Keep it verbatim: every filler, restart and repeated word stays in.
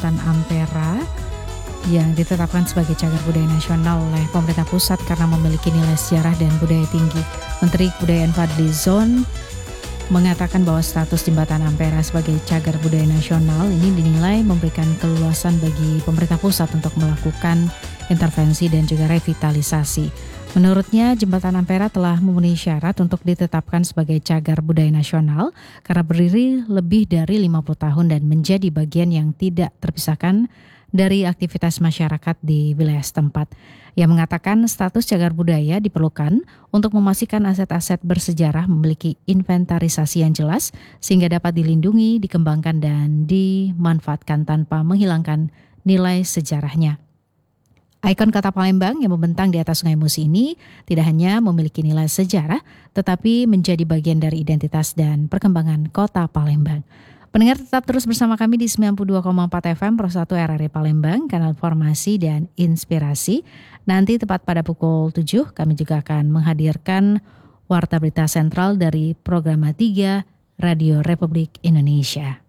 Jembatan Ampera yang ditetapkan sebagai cagar budaya nasional oleh pemerintah pusat karena memiliki nilai sejarah dan budaya tinggi. Menteri Kebudayaan Fadly Zon mengatakan bahwa status Jembatan Ampera sebagai cagar budaya nasional ini dinilai memberikan keluasan bagi pemerintah pusat untuk melakukan intervensi dan juga revitalisasi. Menurutnya, Jembatan Ampera telah memenuhi syarat untuk ditetapkan sebagai cagar budaya nasional karena berdiri lebih dari lima puluh tahun dan menjadi bagian yang tidak terpisahkan dari aktivitas masyarakat di wilayah setempat. Ia mengatakan status cagar budaya diperlukan untuk memastikan aset-aset bersejarah memiliki inventarisasi yang jelas sehingga dapat dilindungi, dikembangkan dan dimanfaatkan tanpa menghilangkan nilai sejarahnya. Ikon kota Palembang yang membentang di atas Sungai Musi ini tidak hanya memiliki nilai sejarah, tetapi menjadi bagian dari identitas dan perkembangan kota Palembang. Pendengar tetap terus bersama kami di sembilan puluh dua koma empat F M Pro satu R R I Palembang, kanal informasi dan inspirasi. Nanti tepat pada pukul tujuh kami juga akan menghadirkan Warta Berita Sentral dari Program tiga Radio Republik Indonesia.